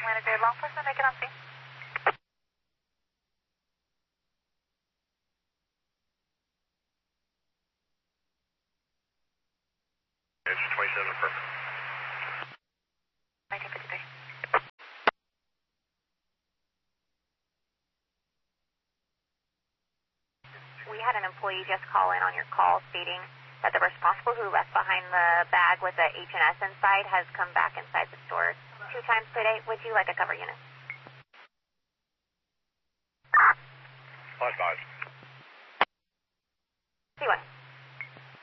Atlanta Grade Law Enforcement, make it on scene. It's 27 affirmative. 1953. We had an employee just call in on your call stating that the responsible who left behind the bag with the H&S inside has come back inside the store 2 times today. Would you like a cover unit? Flash 5.